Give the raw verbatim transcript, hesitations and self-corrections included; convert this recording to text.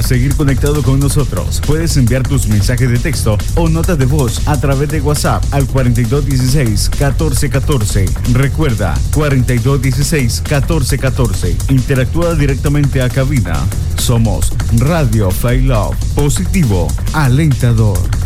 seguir conectado con nosotros, puedes enviar tus mensajes de texto o notas de voz a través de WhatsApp al cuarenta y dos dieciséis catorce catorce. Recuerda, cuarenta y dos dieciséis catorce catorce. Interactúa directamente a cabina. Somos Radio Fly Love, positivo, alentador.